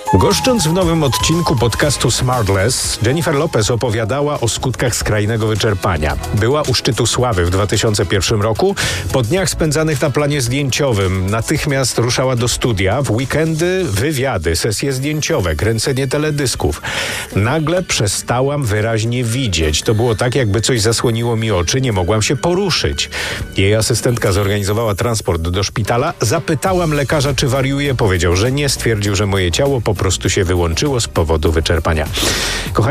Goszcząc w nowym odcinku podcastu Smartless, Jennifer Lopez opowiadała o skutkach skrajnego wyczerpania. Była u szczytu sławy w 2001 roku. Po dniach spędzanych na planie zdjęciowym natychmiast ruszała do studia. W weekendy wywiady, sesje zdjęciowe, kręcenie teledysków. Nagle przestałam wyraźnie widzieć. To było tak, jakby coś zasłoniło mi oczy. Nie mogłam się poruszyć. Jej asystentka zorganizowała transport do szpitala. Zapytałam lekarza, czy wariuje. Powiedział, że nie. Stwierdził, że moje ciało po prostu się wyłączyło z powodu wyczerpania.